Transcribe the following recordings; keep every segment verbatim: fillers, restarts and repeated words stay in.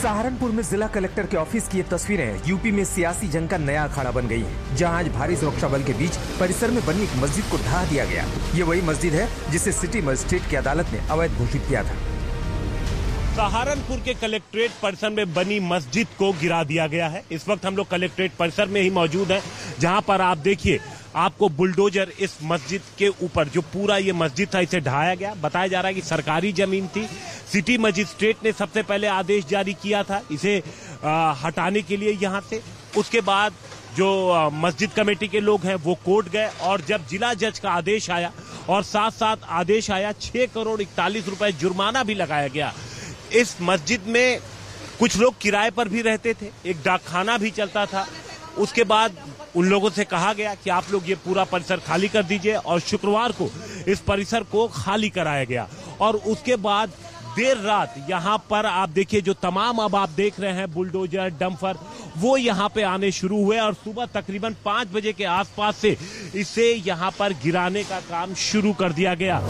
सहारनपुर में जिला कलेक्टर के ऑफिस की ये तस्वीरें यूपी में सियासी जंग का नया अखाड़ा बन गई है, जहां आज भारी सुरक्षा बल के बीच परिसर में बनी एक मस्जिद को ढहा दिया गया। ये वही मस्जिद है जिसे सिटी मजिस्ट्रेट की अदालत ने अवैध घोषित किया था। सहारनपुर के कलेक्ट्रेट परिसर में बनी मस्जिद को गिरा दिया गया है। इस वक्त हम लोग कलेक्ट्रेट परिसर में ही मौजूद हैं, जहां पर आप देखिए आपको बुलडोजर इस मस्जिद के ऊपर, जो पूरा ये मस्जिद था, इसे ढहाया गया। बताया जा रहा है कि सरकारी जमीन थी। सिटी मजिस्ट्रेट ने सबसे पहले आदेश जारी किया था इसे आ, हटाने के लिए यहां से। उसके बाद जो आ, मस्जिद कमेटी के लोग हैं वो कोर्ट गए, और जब जिला जज का आदेश आया और साथ साथ आदेश आया छह करोड़ इकतालीस रुपए जुर्माना भी लगाया गया। इस मस्जिद में कुछ लोग किराए पर भी रहते थे, एक डाकखाना भी चलता था। उसके बाद उन लोगों से कहा गया कि आप लोग ये पूरा परिसर खाली कर दीजिए, और शुक्रवार को इस परिसर को खाली कराया गया। और उसके बाद देर रात यहाँ पर आप देखिए जो तमाम अब आप देख रहे हैं बुलडोजर, डंपर, वो यहाँ पे आने शुरू हुए, और सुबह तकरीबन पांच बजे के आसपास से इसे यहाँ पर गिराने का काम शुरू कर दिया गया।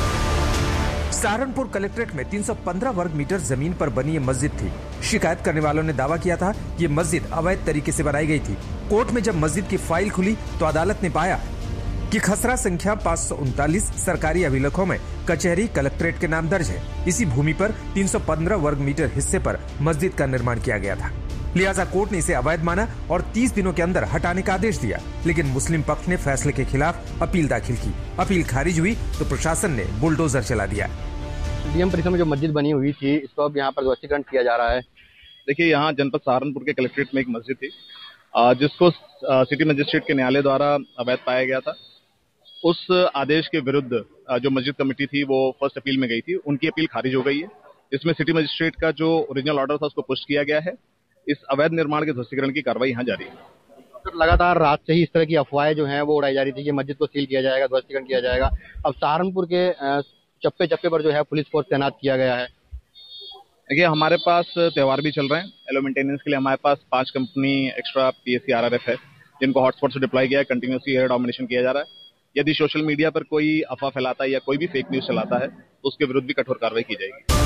सहारनपुर कलेक्ट्रेट में तीन सौ पंद्रह वर्ग मीटर जमीन पर बनी ये मस्जिद थी। शिकायत करने वालों ने दावा किया था कि ये मस्जिद अवैध तरीके से बनाई गई थी। कोर्ट में जब मस्जिद की फाइल खुली तो अदालत ने पाया कि खसरा संख्या पाँच सौ उनतालीस सरकारी अभिलेखों में कचहरी कलेक्ट्रेट के नाम दर्ज है। इसी भूमि पर तीन सौ पंद्रह वर्ग मीटर हिस्से पर मस्जिद का निर्माण किया गया था। लिहाजा कोर्ट ने इसे अवैध माना और तीस दिनों के अंदर हटाने का आदेश दिया। लेकिन मुस्लिम पक्ष ने फैसले के खिलाफ अपील दाखिल की। अपील खारिज हुई तो प्रशासन ने बुलडोजर चला दिया। डीएम परिसर में जो मस्जिद बनी हुई थी, इसको अब यहाँ पर ध्वस्तीकरण किया जा रहा है। देखिए, यहाँ जनपद सहारनपुर के कलेक्ट्रेट में एक मस्जिद थी, जिसको सिटी मजिस्ट्रेट के न्यायालय द्वारा अवैध पाया गया था। उस आदेश के विरुद्ध जो मस्जिद कमेटी थी वो फर्स्ट अपील में गई थी, उनकी अपील खारिज हो गई है। इसमें सिटी मजिस्ट्रेट का जो ओरिजिनल ऑर्डर था उसको पुष्ट किया गया है। इस अवैध निर्माण के ध्वस्तीकरण की कार्रवाई यहाँ जारी है। तो लगातार रात से ही इस तरह की अफवाहें जो हैं वो उड़ाई जा रही थी कि मस्जिद को सील किया जाएगा, ध्वस्तीकरण किया जाएगा। अब सहारनपुर के चप्पे चप्पे पर जो है पुलिस फोर्स तैनात किया गया है। देखिए, हमारे पास त्योहार भी चल रहे हैं। एलो मेंटेनेंस के लिए हमारे पास पांच कंपनी एक्स्ट्रा पीएससी आरआरएफ है, जिनको हॉटस्पॉट से डिप्लॉय किया है। कंटिन्यूसली एयर डोमिनेशन किया जा रहा है। यदि सोशल मीडिया पर कोई अफवाह फैलाता है या कोई भी फेक न्यूज चलाता है तो उसके विरुद्ध भी कठोर कार्रवाई की जाएगी।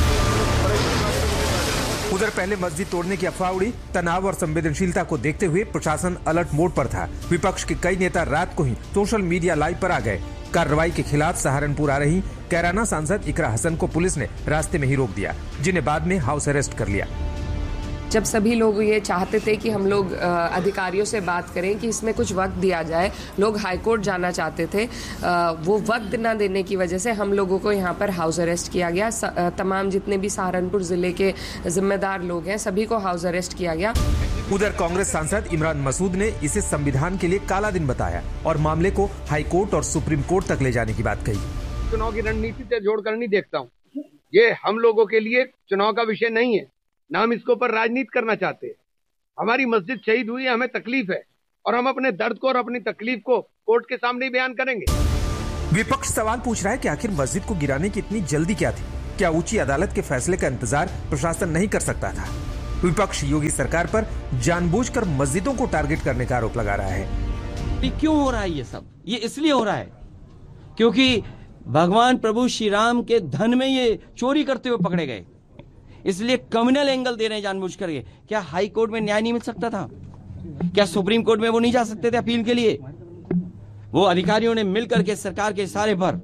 उधर पहले मस्जिद तोड़ने की अफवाह उड़ी। तनाव और संवेदनशीलता को देखते हुए प्रशासन अलर्ट मोड पर था। विपक्ष के कई नेता रात को ही सोशल मीडिया लाइव पर आ गए। कार्रवाई के खिलाफ सहारनपुर आ रही कैराना सांसद इकरा हसन को पुलिस ने रास्ते में ही रोक दिया, जिन्हें बाद में हाउस अरेस्ट कर लिया। जब सभी लोग ये चाहते थे कि हम लोग अधिकारियों से बात करें कि इसमें कुछ वक्त दिया जाए, लोग हाईकोर्ट जाना चाहते थे, वो वक्त न देने की वजह से हम लोगों को यहाँ पर हाउस अरेस्ट किया गया। तमाम जितने भी सहारनपुर जिले के जिम्मेदार लोग हैं सभी को हाउस अरेस्ट किया गया। उधर कांग्रेस सांसद इमरान मसूद ने इसे संविधान के लिए काला दिन बताया और मामले को हाईकोर्ट और सुप्रीम कोर्ट तक ले जाने की बात कही। चुनाव की रणनीति से जोड़कर नहीं देखता हूँ, ये हम लोगों के लिए चुनाव का विषय नहीं है, ना हम इसके ऊपर राजनीति करना चाहते हैं। हमारी मस्जिद शहीद हुई है, हमें तकलीफ है, और हम अपने दर्द को और अपनी तकलीफ को कोर्ट के सामने ही बयान करेंगे। विपक्ष सवाल पूछ रहा है कि आखिर मस्जिद को गिराने की इतनी जल्दी क्या थी? क्या ऊंची अदालत के फैसले का इंतजार प्रशासन नहीं कर सकता था? विपक्ष योगी सरकार पर जानबूझकर मस्जिदों को टारगेट करने का आरोप लगा रहा है। क्यों हो रहा है ये सब? ये इसलिए हो रहा है क्योंकि भगवान प्रभु श्री राम के धन में ये चोरी करते हुए पकड़े गए, इसलिए कम्युनल एंगल दे रहे हैं जानबूझ करके। क्या हाई कोर्ट में न्याय नहीं मिल सकता था? क्या सुप्रीम कोर्ट में वो नहीं जा सकते थे अपील के लिए? वो अधिकारियों ने मिलकर के सरकार के इशारे पर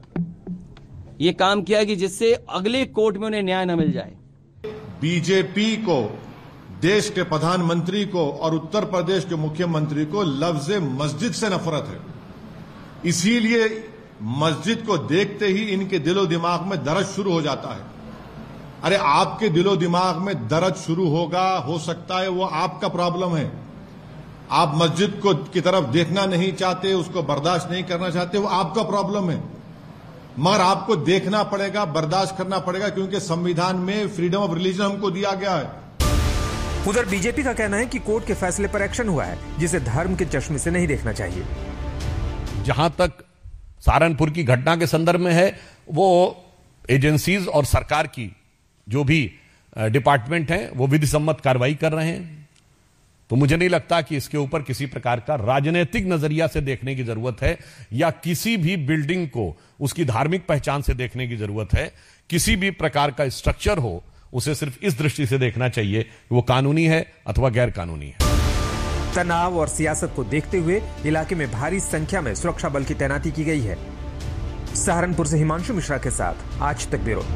ये काम किया कि जिससे अगले कोर्ट में उन्हें न्याय न मिल जाए। बीजेपी को, देश के प्रधानमंत्री को और उत्तर प्रदेश के मुख्यमंत्री को लफ्ज मस्जिद से नफरत है। इसीलिए मस्जिद को देखते ही इनके दिलो दिमाग में दर्द शुरू हो जाता है। अरे आपके दिलो दिमाग में दर्द शुरू होगा, हो सकता है वो आपका प्रॉब्लम है। आप मस्जिद को की तरफ देखना नहीं चाहते, उसको बर्दाश्त नहीं करना चाहते, वो आपका प्रॉब्लम है। मगर आपको देखना पड़ेगा, बर्दाश्त करना पड़ेगा, क्योंकि संविधान में फ्रीडम ऑफ रिलीजन हमको दिया गया है। उधर बीजेपी का कहना है कि कोर्ट के फैसले पर एक्शन हुआ है, जिसे धर्म के चश्मे से नहीं देखना चाहिए। जहां तक सहारनपुर की घटना के संदर्भ में है, वो एजेंसीज और सरकार की जो भी डिपार्टमेंट हैं वो विधि सम्मत कार्रवाई कर रहे हैं। तो मुझे नहीं लगता कि इसके ऊपर किसी प्रकार का राजनीतिक नजरिया से देखने की जरूरत है, या किसी भी बिल्डिंग को उसकी धार्मिक पहचान से देखने की जरूरत है। किसी भी प्रकार का स्ट्रक्चर हो उसे सिर्फ इस दृष्टि से देखना चाहिए कि वो कानूनी है अथवा गैर कानूनी है। तनाव और सियासत को देखते हुए इलाके में भारी संख्या में सुरक्षा बल की तैनाती की गई है। सहारनपुर से हिमांशु मिश्रा के साथ आज तक ब्यूरो।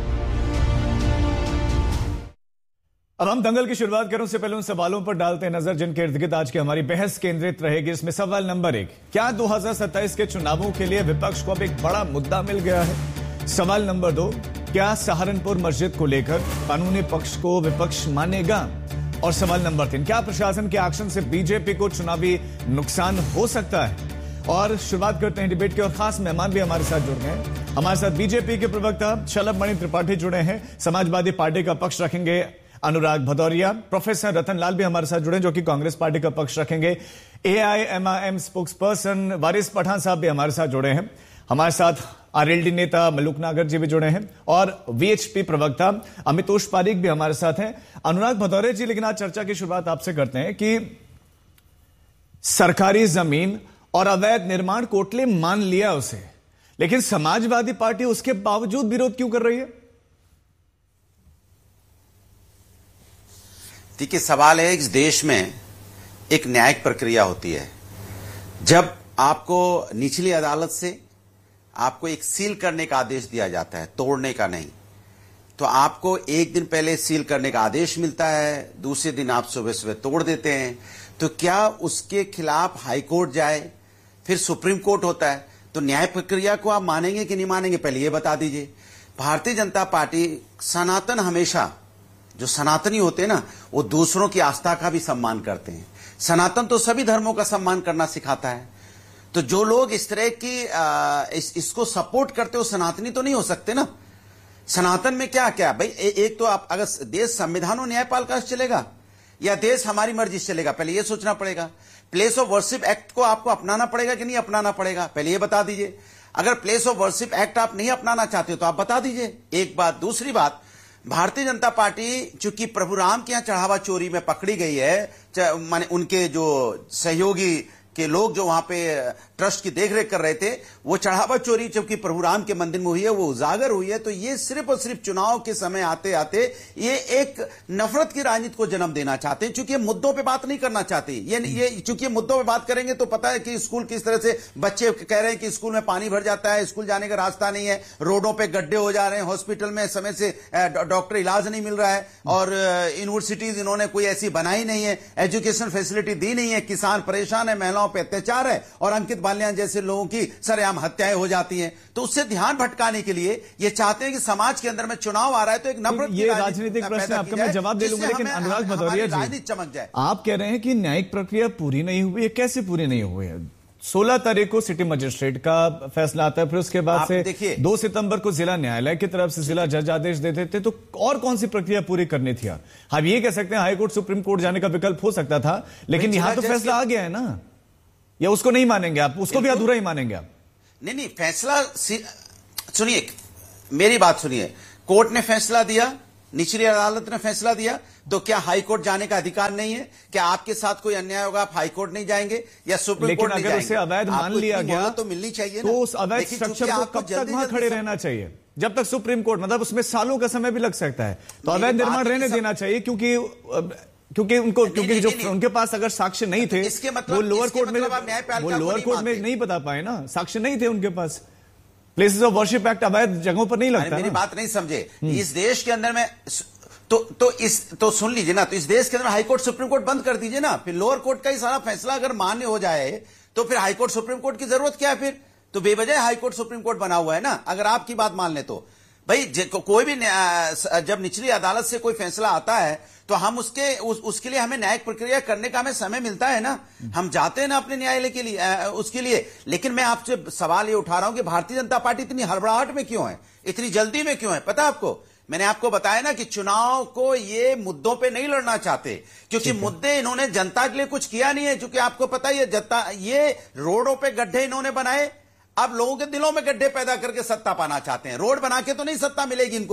अब हम दंगल की शुरुआत करें उससे पहले उन सवालों पर डालते हैं नजर जिनके इर्द गिर्द आज की हमारी बहस केंद्रित रहेगी। इसमें सवाल नंबर एक, क्या दो हज़ार सत्ताईस के चुनावों के लिए विपक्ष को अब एक बड़ा मुद्दा मिल गया है? सवाल नंबर दो, क्या सहारनपुर मस्जिद को लेकर कानूनी पक्ष को विपक्ष मानेगा? और सवाल नंबर तीन, क्या प्रशासन के एक्शन से बीजेपी को चुनावी नुकसान हो सकता है? और शुरुआत करते हैं डिबेट की और खास मेहमान भी हमारे साथ जुड़ गए हैं। हमारे साथ बीजेपी के प्रवक्ता शलभ मणि त्रिपाठी जुड़े हैं, समाजवादी पार्टी का पक्ष रखेंगे अनुराग भदौरिया, प्रोफेसर रतन लाल भी हमारे साथ जुड़े जो कि कांग्रेस पार्टी का पक्ष रखेंगे, एआईएमआईएम स्पोक्स पर्सन वारिस पठान साहब भी हमारे साथ जुड़े हैं, हमारे साथ आरएलडी नेता मलूक नागर जी भी जुड़े हैं और वीएचपी प्रवक्ता अमितोष पारीक भी हमारे साथ हैं। अनुराग भदौरिया जी, लेकिन आज चर्चा की शुरुआत आपसे करते हैं कि सरकारी जमीन और अवैध निर्माण कोर्ट ने मान लिया उसे, लेकिन समाजवादी पार्टी उसके बावजूद विरोध क्यों कर रही है? देखिए, सवाल है, इस देश में एक न्यायिक प्रक्रिया होती है। जब आपको निचली अदालत से आपको एक सील करने का आदेश दिया जाता है, तोड़ने का नहीं, तो आपको एक दिन पहले सील करने का आदेश मिलता है, दूसरे दिन आप सुबह सुबह तोड़ देते हैं, तो क्या उसके खिलाफ हाईकोर्ट जाए, फिर सुप्रीम कोर्ट होता है, तो न्याय प्रक्रिया को आप मानेंगे कि नहीं मानेंगे, पहले यह बता दीजिए। भारतीय जनता पार्टी सनातन, हमेशा जो सनातनी होते हैं ना, वो दूसरों की आस्था का भी सम्मान करते हैं। सनातन तो सभी धर्मों का सम्मान करना सिखाता है। तो जो लोग इस तरह की आ, इस, इसको सपोर्ट करते हो, सनातनी तो नहीं हो सकते ना। सनातन में क्या क्या भाई, ए, एक तो आप अगर देश संविधान और न्यायपालिका से चलेगा या देश हमारी मर्जी से चलेगा, पहले यह सोचना पड़ेगा। प्लेस ऑफ वर्शिप एक्ट को आपको अपनाना पड़ेगा कि नहीं अपनाना पड़ेगा, पहले यह बता दीजिए। अगर प्लेस ऑफ वर्शिप एक्ट आप नहीं अपनाना चाहते हो तो आप बता दीजिए। एक बात। दूसरी बात, भारतीय जनता पार्टी चूंकि प्रभु राम के यहां चढ़ावा चोरी में पकड़ी गई है, माने उनके जो सहयोगी के लोग जो वहां पे ट्रस्ट की देखरेख कर रहे थे, वो चढ़ावा चोरी चूंकि प्रभु राम के मंदिर में हुई है, वो उजागर हुई है। तो ये सिर्फ और सिर्फ चुनाव के समय आते आते ये एक नफरत की राजनीति को जन्म देना चाहते हैं, चूंकि ये मुद्दों पे बात नहीं करना चाहते। ये ये चूंकि मुद्दों पे बात करेंगे तो पता है कि स्कूल किस तरह से बच्चे कह रहे हैं कि स्कूल में पानी भर जाता है, स्कूल जाने का रास्ता नहीं है, रोडों पर गड्ढे हो जा रहे हैं, हॉस्पिटल में समय से डॉक्टर इलाज नहीं मिल रहा है, और यूनिवर्सिटीज इन्होंने कोई ऐसी बनाई नहीं है, एजुकेशन फैसिलिटी दी नहीं है, किसान परेशान है, महिलाओं पर अत्याचार है, और अंकित बालियान जैसे लोगों की सरेआम हत्याएं हो जाती हैं। तो उससे ध्यान भटकाने के लिए ये चाहते हैं कि समाज के अंदर में चुनाव आ रहा है तो एक नफरत, ये राजनीतिक प्रश्न आपका मैं जवाब दे लूंगा, लेकिन अनुराग भदौरिया जी, राजनीति चमक जाए। आप कह रहे हैं कि न्यायिक प्रक्रिया पूरी नहीं हुई है, कैसे पूरी नहीं हुई है? सोलह तारीख को सिटी मजिस्ट्रेट का फैसला आता है, फिर उसके बाद से दो सितंबर को जिला न्यायालय की तरफ से जिला जज आदेश देते थे, तो और कौन सी प्रक्रिया पूरी करनी थी? हम ये कह सकते हैं हाईकोर्ट सुप्रीम कोर्ट जाने का विकल्प हो सकता था, लेकिन यहां तो फैसला आ गया है ना, या उसको नहीं मानेंगे आप? उसको भी अधूरा ही मानेंगे आप? नहीं नहीं, फैसला सुनिए, मेरी बात सुनिए। कोर्ट ने फैसला दिया, निचली अदालत ने फैसला दिया, तो क्या हाई कोर्ट जाने का अधिकार नहीं है? क्या आपके साथ कोई अन्याय होगा आप हाई कोर्ट नहीं जाएंगे या सुप्रीम कोर्ट नहीं जाएंगे? लेकिन अगर उसे अवैध मान लिया गया तो मिलनी चाहिए तो उस अवैध स्ट्रक्चर को कब तक वहां खड़े रहना चाहिए? जब तक सुप्रीम कोर्ट, मतलब उसमें सालों का समय भी लग सकता है, तो अवैध निर्माण रहने देना चाहिए, क्योंकि क्योंकि उनको क्योंकि जो उनके पास अगर साक्ष्य नहीं थे, मतलब, वो लोअर कोर्ट में वो लोअर कोर्ट में नहीं बता पाए ना, साक्ष्य नहीं थे उनके पास। प्लेसेस ऑफ वर्शिप एक्ट अवैध जगहों पर नहीं लगता। मेरी बात नहीं समझे। इस देश के अंदर में तो तो इस तो सुन लीजिए ना, तो इस देश के अंदर हाईकोर्ट सुप्रीम कोर्ट बंद कर दीजिए ना, फिर लोअर कोर्ट का ही सारा फैसला अगर मान्य हो जाए तो फिर हाईकोर्ट सुप्रीम कोर्ट की जरूरत क्या है? फिर तो बेवजह हाईकोर्ट सुप्रीम कोर्ट बना हुआ है ना, अगर आपकी बात मान ले तो। भाई कोई भी जब निचली अदालत से कोई फैसला आता है तो हम उसके उस, उसके लिए हमें न्यायिक प्रक्रिया करने का हमें समय मिलता है ना, हम जाते हैं ना अपने न्यायालय के लिए उसके लिए। लेकिन मैं आपसे सवाल ये उठा रहा हूं कि भारतीय जनता पार्टी इतनी हड़बड़ाहट में क्यों है, इतनी जल्दी में क्यों है? पता आपको, मैंने आपको बताया ना कि चुनाव को ये मुद्दों पे नहीं लड़ना चाहते, क्योंकि मुद्दे इन्होंने जनता के लिए कुछ किया नहीं है। क्योंकि आपको पता है जनता, ये रोडों पे गड्ढे इन्होंने बनाए, अब लोगों के दिलों में गड्ढे पैदा करके सत्ता पाना चाहते हैं। रोड बना के तो नहीं सत्ता मिलेगी इनको,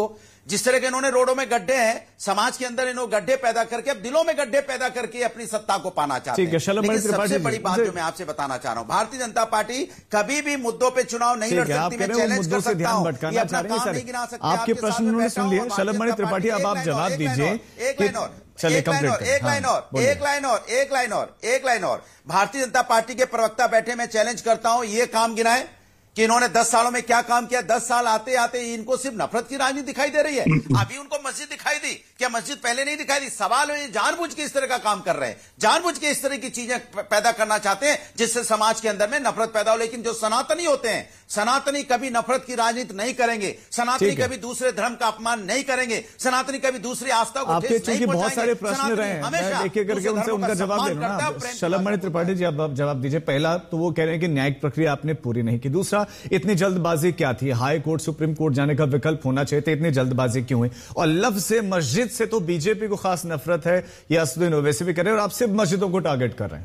जिस तरह के इन्होंने रोडों में गड्ढे हैं, समाज के अंदर इन्होंने गड्ढे पैदा करके, अब दिलों में गड्ढे पैदा करके अपनी सत्ता को पाना चाहते हैं। लेकिन सबसे बड़ी बात जो मैं आपसे बताना चाह रहा हूं, भारतीय जनता पार्टी कभी भी मुद्दों पे चुनाव नहीं लड़ सकती। मैं चैलेंज कर सकता हूं, ये अपना काम नहीं गिना सकते। आपके प्रश्न उन्होंने सुन लिए। शलभमणि त्रिपाठी, अब आप जवाब दीजिए। एक लाइन और चलिए, एक लाइन और एक लाइन और एक लाइन और एक लाइन और एक लाइन और भारतीय जनता पार्टी के प्रवक्ता बैठे, मैं चैलेंज करता हूं, ये काम गिनाए कि इन्होंने दस सालों में क्या काम किया। दस साल आते आते इनको सिर्फ नफरत की राजनीति दिखाई दे रही है। अभी उनको मस्जिद दिखाई दी, क्या मस्जिद पहले नहीं दिखाई दी? सवाल है, जानबूझ के इस तरह का काम कर रहे हैं, जानबूझ के इस तरह की चीजें पैदा करना चाहते हैं जिससे समाज के अंदर में नफरत पैदा हो। लेकिन जो सनातनी होते हैं, सनातनी कभी नफरत की राजनीति नहीं करेंगे, सनातनी कभी दूसरे धर्म का अपमान नहीं करेंगे, सनातनी कभी दूसरी आस्था को ठेस नहीं पहुंचाएंगे। बहुत सारे प्रश्न रहे हैं, एक एक करके उनसे उनका जवाब देना ना। शलभमणि त्रिपाठी जी, अब जवाब दीजिए। पहला तो वो कह रहे हैं कि न्यायिक प्रक्रिया आपने पूरी नहीं की। दूसरा, इतनी जल्दबाजी क्या थी? हाई कोर्ट, सुप्रीम कोर्ट जाने का विकल्प होना चाहिए था, इतनी जल्दबाजी क्यों हुई? और लफ्ज से मस्जिद से तो बीजेपी को खास नफरत है, ये असदुद्दीन ओवैसी भी कर रहे हैं और आप सिर्फ मस्जिदों को टारगेट कर रहे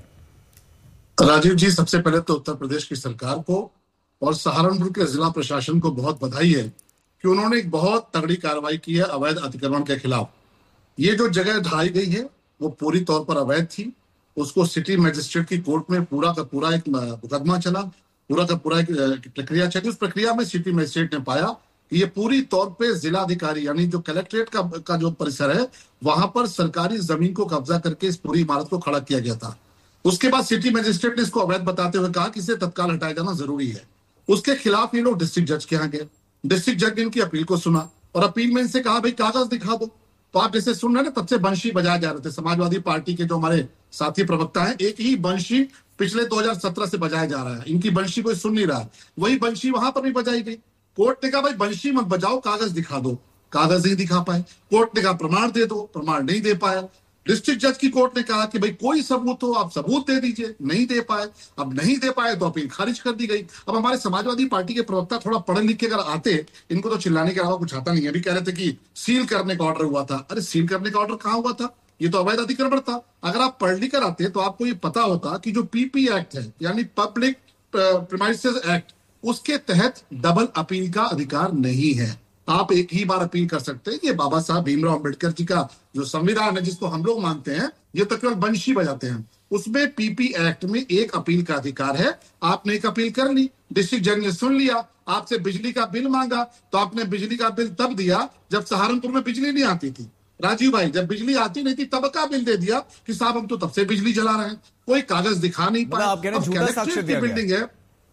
हैं। राजीव जी, सबसे पहले तो उत्तर प्रदेश की सरकार को और सहारनपुर के जिला प्रशासन को बहुत बधाई है कि उन्होंने एक बहुत तगड़ी कार्रवाई की है अवैध अतिक्रमण के खिलाफ। ये जो जगह ढाई गई है वो पूरी तौर पर अवैध थी। उसको सिटी मजिस्ट्रेट की कोर्ट में पूरा का पूरा एक मुकदमा चला, पूरा का पूरा एक प्रक्रिया चली। उस प्रक्रिया में सिटी मजिस्ट्रेट ने पाया कि ये पूरी तौर पे जिलाधिकारी यानी जो कलेक्ट्रेट का, का जो परिसर है वहां पर सरकारी जमीन को कब्जा करके इस पूरी इमारत को खड़ा किया गया था। उसके बाद सिटी मजिस्ट्रेट ने इसको अवैध बताते हुए कहा कि इसे तत्काल हटाया जाना जरूरी है। उसके खिलाफ ये लोग डिस्ट्रिक्ट जज के यहाँ गए, डिस्ट्रिक्ट जज ने इनकी अपील को सुना और अपील में इनसे कहा भाई कागज दिखा दो। तो आप जैसे सुन रहे हैं, तब से बंशी बजाए जा रहे थे। समाजवादी पार्टी के जो हमारे साथी प्रवक्ता हैं, एक ही बंशी पिछले दो हज़ार सत्रह से बजाया जा रहा है, इनकी बंशी कोई सुन नहीं रहा है। वही बंशी वहां पर भी बजाई गई। कोर्ट ने कहा भाई बंशी मत बजाओ, कागज दिखा दो, कागज नहीं दिखा पाए। कोर्ट ने कहा प्रमाण दे दो, प्रमाण नहीं दे पाया। डिस्ट्रिक्ट जज की कोर्ट ने कहा कि भाई कोई सबूत हो आप सबूत दे दीजिए, नहीं दे पाए। अब नहीं दे पाए तो अपील खारिज कर दी गई। अब हमारे समाजवादी पार्टी के प्रवक्ता थोड़ा पढ़े लिख के अगर आते, इनको तो चिल्लाने के अलावा कुछ आता नहीं है। अभी कह रहे थे कि सील करने का ऑर्डर हुआ था। अरे सील करने का ऑर्डर कहाँ हुआ था? ये तो अवैध अतिक्रमण था। अगर आप पढ़ लिख कर आते तो आपको ये पता होता कि जो पीपी एक्ट है यानी पब्लिक प्रीमाइसेस एक्ट, उसके तहत डबल अपील का अधिकार नहीं है। आप एक ही बार अपील कर सकते हैं। ये बाबा साहब भीमराव अंबेडकर जी का जो संविधान है जिसको हम लोग मानते हैं, ये तो केवल बंशी बजाते हैं। उसमें पीपी एक्ट में एक अपील का अधिकार है। आपने एक अपील कर ली, डिस्ट्रिक्ट जज ने सुन लिया, आपसे बिजली का बिल मांगा तो आपने बिजली का बिल तब दिया जब सहारनपुर में बिजली नहीं आती थी। राजीव भाई, जब बिजली आती नहीं थी तब का बिल दे दिया कि साहब हम तो तब से बिजली जला रहे हैं। कोई कागज दिखा नहीं पाया। आप कह रहे हैं झूठा साक्ष्य दिया गया। बिल्डिंग है,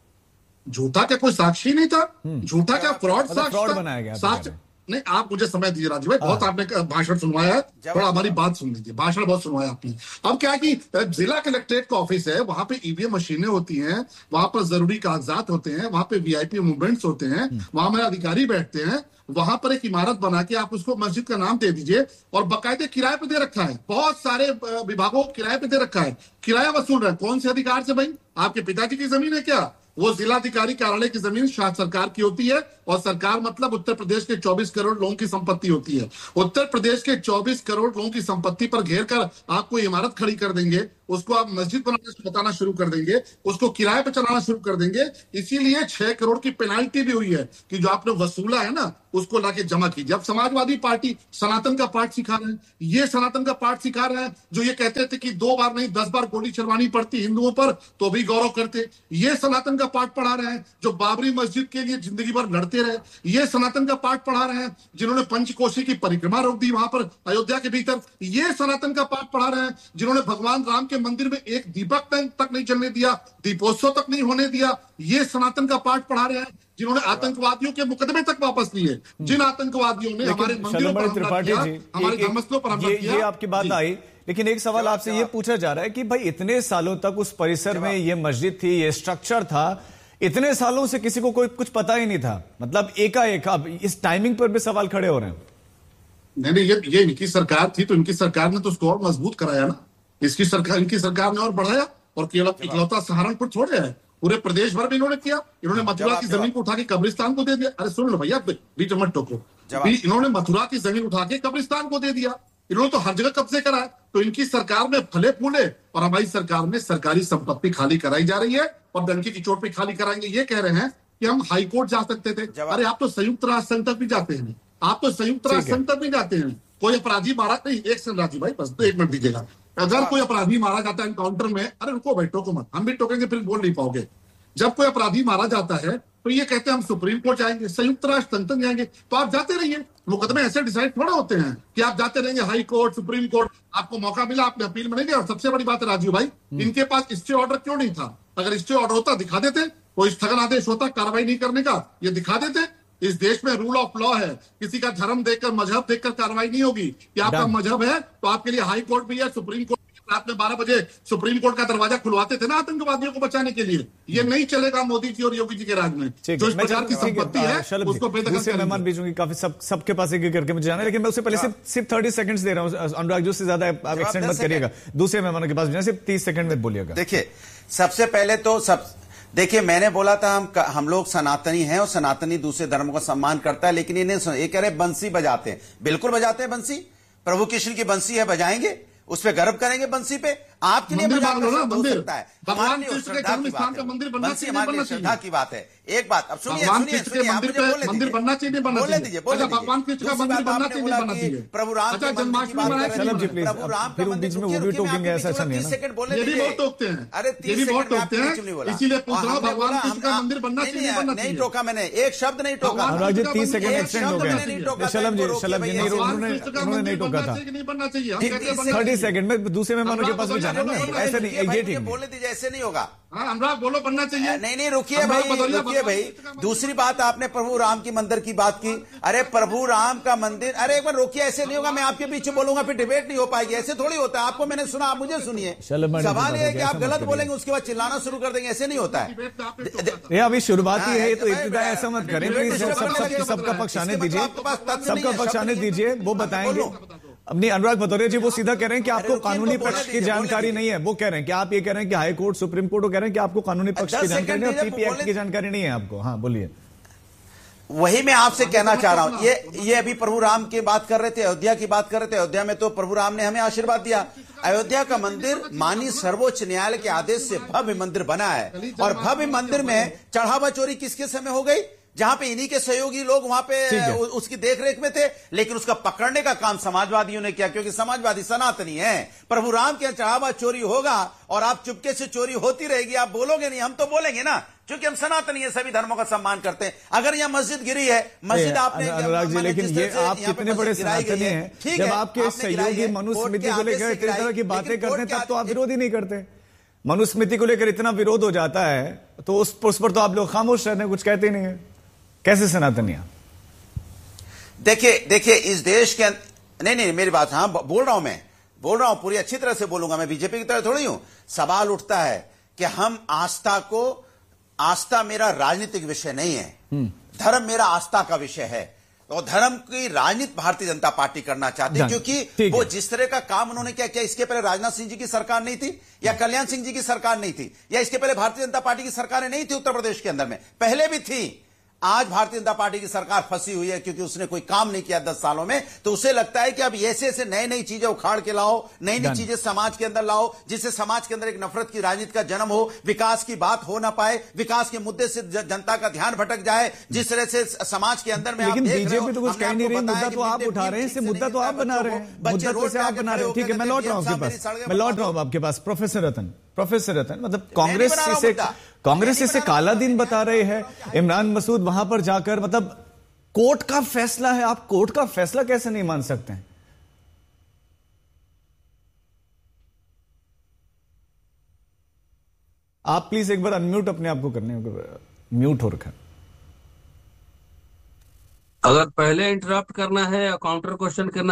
झूठा क्या कोई साक्षी नहीं था? झूठा क्या फ्रॉड साक्ष्य बनाया गया? साक्ष्य नहीं। आप मुझे समय दीजिए राजीव भाई, बहुत आपने भाषण सुनवाया है, थोड़ा हमारी बात सुन लीजिए। भाषण बहुत सुनवाया आपने। अब क्या कि जिला कलेक्ट्रेट का ऑफिस है, वहां पे ईवीएम मशीनें होती हैं, वहां पर जरूरी कागजात होते हैं, वहां पे वीआईपी मूवमेंट्स होते हैं, वहां हमारे अधिकारी बैठते हैं। वहां पर एक इमारत बना के आप उसको मस्जिद का नाम दे दीजिए और बाकायदे किराए पे दे रखा है। बहुत सारे विभागों को किराए पे दे रखा है, किराया वसूल रहे हैं। कौन से अधिकार से भाई? आपके पिताजी की जमीन है क्या? वो जिलाधिकारी कार्यालय की जमीन शायद सरकार की होती है और सरकार मतलब उत्तर प्रदेश के चौबीस करोड़ लोगों की संपत्ति होती है। उत्तर प्रदेश के चौबीस करोड़ लोगों की संपत्ति पर घेर कर आपको इमारत खड़ी कर देंगे, उसको आप मस्जिद बनाना बताना शुरू कर देंगे, उसको किराए पे चलाना शुरू कर देंगे। इसीलिए छह करोड़ की पेनाल्टी भी हुई है कि जो आपने वसूला है ना उसको लाके जमा कीजिए। अब समाजवादी पार्टी सनातन का पाठ सिखा रहे हैं, ये सनातन का पाठ सिखा रहे हैं जो ये कहते थे कि दो बार नहीं दस बार गोली चलवानी पड़ती हिंदुओं पर तो भी गौरव करते। ये सनातन का पाठ पढ़ा रहे हैं जो बाबरी मस्जिद के लिए जिंदगी भर लड़ते रहे। ये सनातन का पाठ पढ़ा रहे हैं जिन्होंने पंचकोशी की परिक्रमा रोक दी वहां पर अयोध्या के भीतर। ये सनातन का पाठ पढ़ा रहे हैं जिन्होंने भगवान राम के मंदिर में एक दीपक तक नहीं जलने दिया, दीपोत्सव तक नहीं होने दिया। ये सनातन का पाठ पढ़ा रहे हैं जिन्होंने आतंकवादियों के मुकदमे तक वापस लिए, जिन आतंकवादियों ने हमारे मंदिरों पर हमला किया, हमारे धर्मस्थलों पर हमला किया। ये आपकी बात आई, लेकिन एक सवाल आपसे ये पूछा जा रहा है कि भाई इतने सालों तक उस परिसर में ये मस्जिद थी, ये स्ट्रक्चर था, इतने सालों से किसी को कोई कुछ पता ही नहीं था, मतलब एकाएक अब इस टाइमिंग पर भी सवाल खड़े हो रहे हैं। नहीं नहीं, ये ये इनकी सरकार थी तो इनकी सरकार ने तो उसको और मजबूत कराया ना। इसकी सरकार इनकी सरकार ने और बढ़ाया और केवल इकलौता सहारनपुर छोड़े है, पूरे प्रदेश भर में इन्होंने किया। इन्होंने मथुरा की जमीन को उठा के कब्रिस्तान को दे दिया। अरे सुन लो भैया, बीच मत टोको। इन्होंने मथुरा की जमीन उठा के कब्रिस्तान को दे दिया। इन्होंने तो हर जगह कब्जे करा है। तो इनकी सरकार में फले फूले और हमारी सरकार में सरकारी संपत्ति खाली कराई जा रही है और डंकी की चोट पे खाली कराएंगे। ये कह रहे हैं कि हम हाईकोर्ट जा सकते थे। अरे आप तो संयुक्त राष्ट्र संघ तक भी जाते हैं, आप तो संयुक्त राष्ट्र संघ तक नहीं जाते हैं। कोई अपराधी मारा नहीं, एक सेकंड राजीव भाई बस एक मिनट दीजिएगा। अगर कोई अपराधी मारा जाता है एनकाउंटर में, अरे रुको भाई, टोको मत, हम भी टोकेंगे फिर बोल नहीं पाओगे। जब कोई अपराधी मारा जाता है तो ये कहते हैं हम सुप्रीम कोर्ट जाएंगे, संयुक्त राष्ट्र संघ तक जाएंगे। तो आप जाते रहिए, मुकदमे ऐसे डिसाइड थोड़ा होते हैं कि आप जाते रहेंगे हाई कोर्ट, सुप्रीम कोर्ट। आपको मौका मिला, आपने अपील में नहीं गया। और सबसे बड़ी बात है राजीव भाई, इनके पास स्टे ऑर्डर क्यों नहीं था? अगर स्टे ऑर्डर होता दिखा देते, कोई स्थगन आदेश होता कार्रवाई नहीं करने का, ये दिखा देते। इस देश में रूल ऑफ लॉ है, किसी का धर्म देखकर, मजहब देखकर कार्रवाई नहीं होगी कि आपका मजहब है तो आपके लिए हाई कोर्ट भी है, सुप्रीम कोर्ट। रात में बारह बजे सुप्रीम कोर्ट का दरवाजा खुलवाते थे ना आतंकवादियों को बचाने के लिए। ये नहीं चलेगा मोदी जी और योगी जी के राज में। जो इस प्रकार की संपत्ति है उसको बेदखल मेहमान भेजूंगी। काफी सब सबके पास एक एक करके मुझे जाना है, लेकिन मैं उससे पहले सिर्फ सिर्फ थर्टी सेकंड्स दे रहा हूँ। अनुराग जी, उससे ज्यादा आप एक्सटेंड मत करिएगा, दूसरे मेहमानों के पास जाना, सिर्फ तीस सेकंड में बोलिएगा। देखिए, सबसे पहले तो सब देखिए, मैंने बोला था हम हम लोग सनातनी हैं और सनातनी दूसरे धर्मों का सम्मान करता है, लेकिन ये नहीं, ये कह रहे बंसी बजाते हैं। बिल्कुल बजाते हैं बंसी, प्रभु कृष्ण की बंसी है, बजाएंगे, उस पे गर्व करेंगे बंसी पे। आपके लिए बजाना हो सकता है, भगवान कृष्ण के जन्मस्थान का मंदिर बनना चाहिए, हमारी श्रद्धा की बात है। एक बात अब सुनिए, भगवान कृष्ण के मंदिर पे मंदिर बनना चाहिए, बनना चाहिए। बोले भगवान कृष्ण का मंदिर बनना चाहिए, बनना चाहिए। प्रभु राम अच्छा, जन्माष्टमी मनाया चलब जी प्लीज, फिर बीच में वो भी टोकेंगे, ऐसा अच्छा नहीं है ना। ये भी बहुत टोकते हैं, अरे ये भी बहुत टोकते हैं, इसीलिए पूछ रहा हूँ भगवान कृष्ण का मंदिर बनना चाहिए, बनना चाहिए। नहीं टोका मैंने, एक शब्द नहीं टोका। अनुराग जी तीस सेकंड एक्सटेंड हो गया। शलभ जी, शलभ जी नहीं, उन्होंने उन्होंने नहीं टोका था। नहीं बनना चाहिए, थर्टी सेकंड में दूसरे मेहमानों के पास भी जाना ना, ऐसा नहीं, ये ठीक बोलने दीजिए, ऐसे नहीं होगा। हाँ, अनुराग बोलो बनना चाहिए। नहीं नहीं, रुकिए भाई, रुकिए भाई। दूसरी बात, आपने प्रभु राम की मंदिर की बात की। अरे प्रभु राम का मंदिर, अरे एक बार रोकिए, ऐसे नहीं होगा। मैं आपके पीछे बोलूंगा फिर डिबेट नहीं हो पाएगी, ऐसे थोड़ी होता है। आपको मैंने सुना, आप मुझे सुनिए। सवाल ये है कि आप गलत बोलेंगे, उसके बाद चिल्लाना शुरू कर देंगे, ऐसे नहीं होता है। ये अभी शुरुआत ही है, तो इब्तिदा ऐसा मत करें प्लीज। सबका पक्ष आने दीजिए, सबका पक्ष आने दीजिए, वो बताएंगे। अपनी अनुराग भदौरिया जी वो सीधा कह रहे हैं कि आपको कानूनी पक्ष की जानकारी नहीं है। वो कह रहे हैं कि आप ये कह रहे हैं कि हाई कोर्ट, सुप्रीम कोर्ट, वो कह रहे हैं कि आपको कानूनी पक्ष की जानकारी नहीं है, पीपी एक्ट की जानकारी नहीं है आपको। हाँ बोलिए। वही मैं आपसे कहना चाह रहा हूं। ये ये अभी प्रभु राम की बात कर रहे थे, अयोध्या की बात कर रहे थे। अयोध्या में तो प्रभु राम ने हमें आशीर्वाद दिया। अयोध्या का मंदिर माननीय सर्वोच्च न्यायालय के आदेश से भव्य मंदिर बना है, और भव्य मंदिर में चढ़ावा चोरी किसके समय हो गई? जहां पे इन्हीं के सहयोगी लोग वहां पे उसकी देखरेख में थे, लेकिन उसका पकड़ने का काम समाजवादियों ने किया, क्योंकि समाजवादी सनातनी हैं। प्रभु राम के चढ़ावा चोरी होगा और आप चुपके से चोरी होती रहेगी, आप बोलोगे नहीं, हम तो बोलेंगे ना, क्योंकि हम सनातनी है, सभी धर्मों का सम्मान करते हैं। अगर यहां मस्जिद गिरी है, मस्जिद आपने अनुराग जी, लेकिन ये आप कितने बड़े सनातनी हैं, जब आपके सहयोगी मनुस्मृति को लेकर इस तरह की बातें करते हैं, तब तो आप विरोध ही नहीं करते। मनुस्मृति को लेकर इतना विरोध हो जाता है तो उस पर तो आप लोग खामोश रहते हैं, कुछ कहते ही नहीं है। कैसे सनातनिया? देखिए देखिए, इस देश के नहीं नहीं मेरी बात, हाँ बोल रहा हूं, मैं बोल रहा हूं, पूरी अच्छी तरह से बोलूंगा, मैं बीजेपी की तरह थोड़ी हूं। सवाल उठता है कि हम आस्था को, आस्था मेरा राजनीतिक विषय नहीं है, धर्म मेरा आस्था का विषय है, और धर्म की राजनीति भारतीय जनता पार्टी करना चाहती है, क्योंकि वो जिस तरह का काम उन्होंने क्या किया, इसके पहले राजनाथ सिंह जी की सरकार नहीं थी, या कल्याण सिंह जी की सरकार नहीं थी, या इसके पहले भारतीय जनता पार्टी की सरकारें नहीं थी उत्तर प्रदेश के अंदर में, पहले भी थी। आज भारतीय जनता पार्टी की सरकार फंसी हुई है क्योंकि उसने कोई काम नहीं किया दस सालों में, तो उसे लगता है कि अब ऐसे ऐसे नई नई चीजें उखाड़ के लाओ, नई नई चीजें समाज के अंदर लाओ, जिससे समाज के अंदर एक नफरत की राजनीति का जन्म हो, विकास की बात हो ना पाए, विकास के मुद्दे से जनता का ध्यान भटक जाए, जिस तरह से समाज के अंदर में। लेकिन बीजेपी तो कुछ कह नहीं रही, मुद्दा तो आप उठा रहे हैं, मुद्दा तो आप बना रहे हैं, मुद्दा तो से आप बना रहे हैं। ठीक है, मैं लौट रहा हूं आपके पास, मैं लौट रहा हूं आपके पास। प्रोफेसर रतन, प्रोफेसर रतन, मतलब कांग्रेस इसे कांग्रेस इसे काला दिन बता रहे हैं। इमरान मसूद वहां पर जाकर, मतलब कोर्ट का फैसला है, आप कोर्ट का फैसला कैसे नहीं मान सकते हैं? आप प्लीज एक बार अनम्यूट अपने आप को करने, म्यूट हो रखा। अगर पहले इंटरप्ट करना है या काउंटर क्वेश्चन करना